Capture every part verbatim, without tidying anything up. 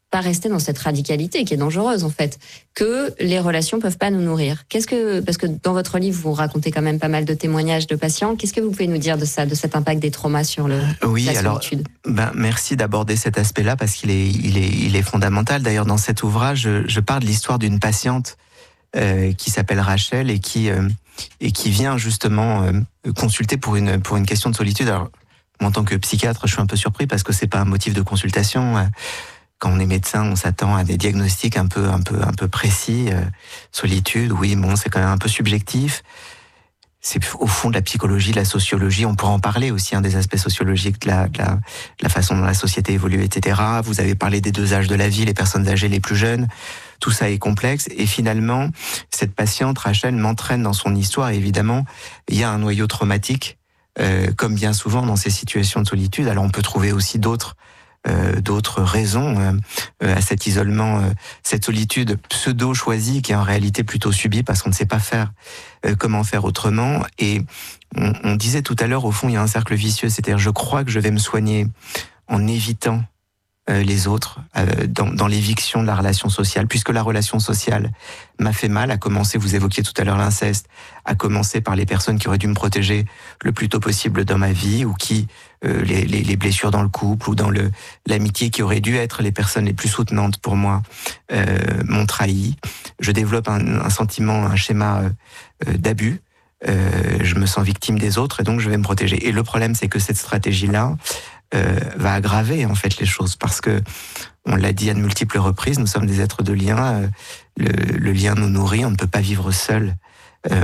pas rester dans cette radicalité qui est dangereuse en fait, que les relations peuvent pas nous nourrir. Qu'est-ce que, parce que dans votre livre vous racontez quand même pas mal de témoignages de patients. Qu'est-ce que vous pouvez nous dire de ça, de cet impact des traumas sur le oui, la alors, solitude? Ben merci d'aborder cet aspect-là parce qu'il est, il est, il est fondamental. D'ailleurs, dans cet ouvrage, je, je parle de l'histoire d'une patiente euh, qui s'appelle Rachel et qui euh, et qui vient justement euh, consulter pour une pour une question de solitude. Alors, en tant que psychiatre, je suis un peu surpris parce que c'est pas un motif de consultation. Quand on est médecin, on s'attend à des diagnostics un peu, un peu, un peu précis. Euh, solitude, oui, bon, c'est quand même un peu subjectif. C'est au fond de la psychologie, de la sociologie. On pourra en parler aussi, hein, des aspects sociologiques, de la, de la, de la façon dont la société évolue, et cetera. Vous avez parlé des deux âges de la vie, les personnes âgées, les plus jeunes. Tout ça est complexe. Et finalement, cette patiente, Rachel, m'entraîne dans son histoire. Et évidemment, il y a un noyau traumatique, euh, comme bien souvent dans ces situations de solitude. Alors, on peut trouver aussi d'autres Euh, d'autres raisons euh, à cet isolement, euh, cette solitude pseudo-choisie qui est en réalité plutôt subie parce qu'on ne sait pas faire euh, comment faire autrement. Et on, on disait tout à l'heure, au fond, il y a un cercle vicieux, c'est-à-dire je crois que je vais me soigner en évitant euh, les autres, euh, dans, dans l'éviction de la relation sociale, puisque la relation sociale m'a fait mal, à commencer, vous évoquiez tout à l'heure l'inceste, à commencer par les personnes qui auraient dû me protéger le plus tôt possible dans ma vie, ou qui, euh, les, les, les blessures dans le couple, ou dans le, l'amitié qui auraient dû être les personnes les plus soutenantes pour moi, euh, m'ont trahi. Je développe un, un sentiment, un schéma euh, d'abus. Euh, je me sens victime des autres et donc je vais me protéger. Et le problème, c'est que cette stratégie-là euh, va aggraver en fait les choses parce que, on l'a dit à de multiples reprises, nous sommes des êtres de lien. Euh, le, le lien nous nourrit, on ne peut pas vivre seul. Euh,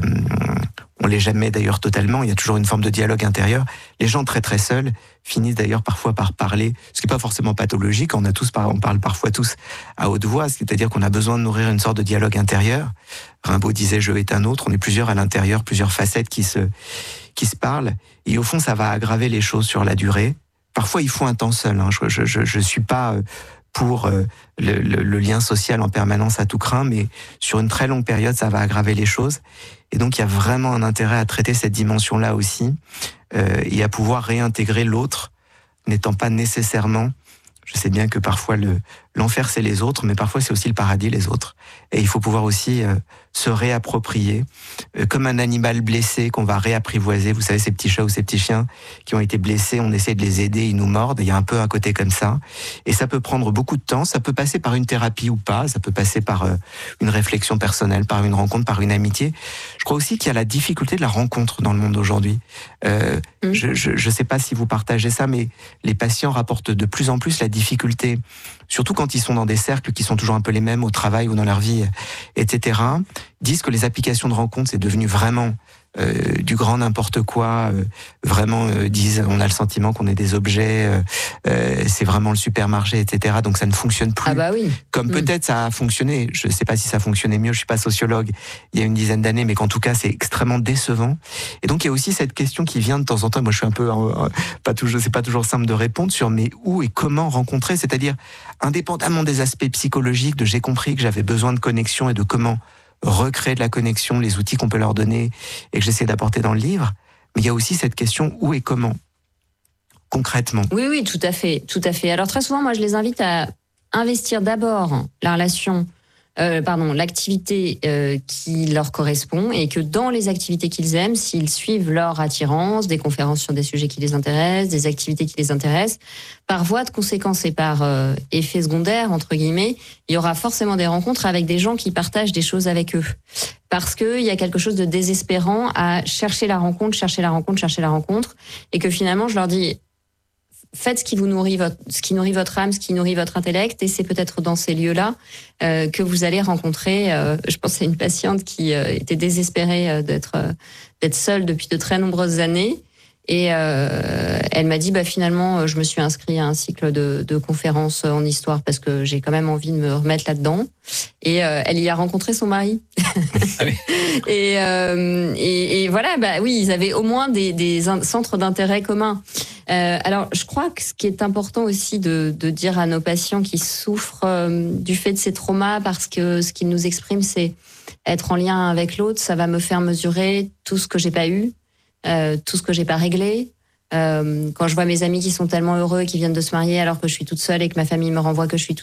on l'est jamais d'ailleurs totalement, il y a toujours une forme de dialogue intérieur. Les gens très très seuls finissent d'ailleurs parfois par parler, ce qui n'est pas forcément pathologique, on, a tous, on parle parfois tous à haute voix, c'est-à-dire qu'on a besoin de nourrir une sorte de dialogue intérieur. Rimbaud disait « je est un autre », on est plusieurs à l'intérieur, plusieurs facettes qui se, qui se parlent, et au fond ça va aggraver les choses sur la durée. Parfois il faut un temps seul, hein. je, je, je, je suis pas pour le, le, le lien social en permanence à tout craint, mais sur une très longue période ça va aggraver les choses. Et donc il y a vraiment un intérêt à traiter cette dimension-là aussi, euh, et à pouvoir réintégrer l'autre, n'étant pas nécessairement, je sais bien que parfois le, l'enfer c'est les autres, mais parfois c'est aussi le paradis les autres. Et il faut pouvoir aussi euh, se réapproprier, euh, comme un animal blessé qu'on va réapprivoiser. Vous savez, ces petits chats ou ces petits chiens qui ont été blessés, on essaie de les aider, ils nous mordent, il y a un peu un côté comme ça. Et ça peut prendre beaucoup de temps, ça peut passer par une thérapie ou pas, ça peut passer par euh, une réflexion personnelle, par une rencontre, par une amitié. Je crois aussi qu'il y a la difficulté de la rencontre dans le monde d'aujourd'hui. Euh, mmh. Je ne sais pas si vous partagez ça, mais les patients rapportent de plus en plus la difficulté, surtout quand ils sont dans des cercles qui sont toujours un peu les mêmes au travail ou dans leur vie, et cetera, disent que les applications de rencontres, c'est devenu vraiment euh, du grand n'importe quoi, euh, vraiment euh, disent, on a le sentiment qu'on est des objets, euh, euh, c'est vraiment le supermarché, et cetera. Donc ça ne fonctionne plus. Ah bah oui. Comme mmh. peut-être ça a fonctionné, je ne sais pas si ça fonctionnait mieux, je suis pas sociologue, il y a une dizaine d'années, mais qu'en tout cas c'est extrêmement décevant. Et donc il y a aussi cette question qui vient de temps en temps, moi je suis un peu, euh, pas toujours, c'est pas toujours simple de répondre sur mais où et comment rencontrer, c'est-à-dire indépendamment des aspects psychologiques, de j'ai compris que j'avais besoin de connexion et de comment recréer de la connexion, les outils qu'on peut leur donner et que j'essaie d'apporter dans le livre, mais il y a aussi cette question où et comment, concrètement. Oui, oui, tout à fait, tout à fait. Alors très souvent, moi je les invite à investir d'abord la relation, euh, pardon, l'activité euh, qui leur correspond et que dans les activités qu'ils aiment, s'ils suivent leur attirance, des conférences sur des sujets qui les intéressent, des activités qui les intéressent, par voie de conséquence et par euh, effet secondaire, entre guillemets, il y aura forcément des rencontres avec des gens qui partagent des choses avec eux. Parce qu'il y a quelque chose de désespérant à chercher la rencontre, chercher la rencontre, chercher la rencontre, et que finalement je leur dis... Faites ce qui vous nourrit votre, ce qui nourrit votre âme, ce qui nourrit votre intellect, et c'est peut-être dans ces lieux-là euh, que vous allez rencontrer. Euh, je pense à une patiente qui euh, était désespérée euh, d'être euh, d'être seule depuis de très nombreuses années, et euh, elle m'a dit bah finalement je me suis inscrite à un cycle de, de conférences en histoire parce que j'ai quand même envie de me remettre là-dedans. Et euh, elle y a rencontré son mari. Ah oui. et, euh, et et voilà bah oui ils avaient au moins des des centres d'intérêt communs. Euh, alors, je crois que ce qui est important aussi de, de dire à nos patients qui souffrent euh, du fait de ces traumas, parce que ce qu'ils nous expriment, c'est être en lien avec l'autre, ça va me faire mesurer tout ce que j'ai pas eu, euh, tout ce que j'ai pas réglé. Euh, quand je vois mes amis qui sont tellement heureux, qui viennent de se marier alors que je suis toute seule et que ma famille me renvoie que je suis toute